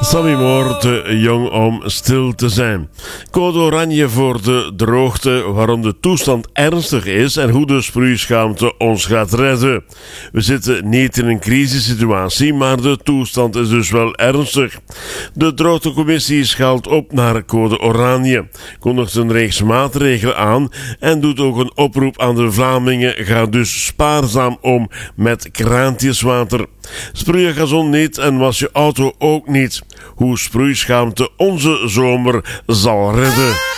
Sammy Moore, te jong om stil te zijn. Code oranje voor de droogte, waarom de toestand ernstig is en hoe de sproeischaamte ons gaat redden. We zitten niet in een crisissituatie, maar de toestand is dus wel ernstig. De droogtecommissie schaalt op naar code oranje, kondigt een reeks maatregelen aan en doet ook een oproep aan de Vlamingen. Ga dus spaarzaam om met kraantjeswater. Sproei je gazon niet en was je auto ook niet. Hoe sproeischaamte onze zomer zal redden.